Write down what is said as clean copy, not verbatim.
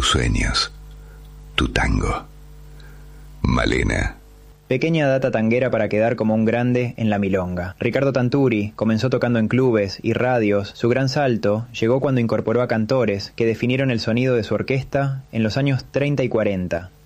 tus sueños, tu tango. Malena. Pequeña data tanguera para quedar como un grande en la milonga. Ricardo Tanturi comenzó tocando en clubes y radios. Su gran salto llegó cuando incorporó a cantores que definieron el sonido de su orquesta en los años 30 y 40.